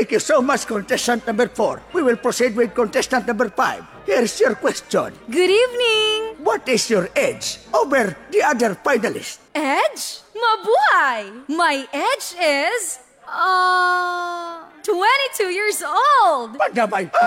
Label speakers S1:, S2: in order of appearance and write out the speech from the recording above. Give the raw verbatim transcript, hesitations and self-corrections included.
S1: Thank you so much, contestant number four. We will proceed with contestant number five. Here's your question.
S2: Good evening!
S1: What is your age over the other finalists?
S2: Edge? Mabuhay! My age is... Uh... twenty-two years old!
S1: What am I?